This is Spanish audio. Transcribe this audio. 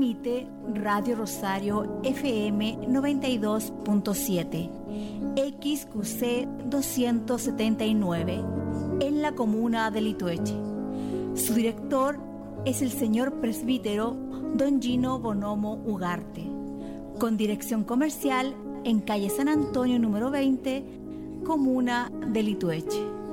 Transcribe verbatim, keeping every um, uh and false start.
Emite Radio Rosario F M noventa y dos punto siete, X Q C doscientos setenta y nueve, en la comuna de Litueche. Su director es el señor presbítero don Gino Bonomo Ugarte, con dirección comercial en calle San Antonio número veinte, comuna de Litueche.